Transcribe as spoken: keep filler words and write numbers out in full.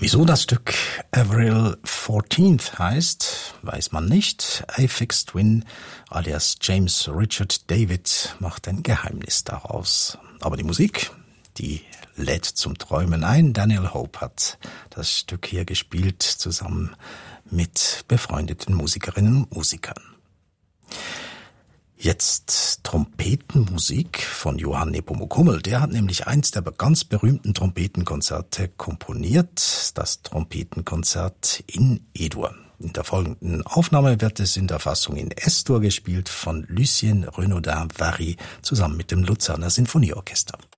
Wieso das Stück Avril fourteenth heißt, weiß man nicht. Aphex Twin alias James Richard David macht ein Geheimnis daraus. Aber die Musik, die lädt zum Träumen ein. Daniel Hope hat das Stück hier gespielt, zusammen mit befreundeten Musikerinnen und Musikern. Jetzt Trompetenmusik von Johann Nepomuk Hummel. Der hat nämlich eins der ganz berühmten Trompetenkonzerte komponiert, das Trompetenkonzert in E-Dur. In der folgenden Aufnahme wird es in der Fassung in S-Dur gespielt von Lucien Renaudin Vary zusammen mit dem Luzerner Sinfonieorchester.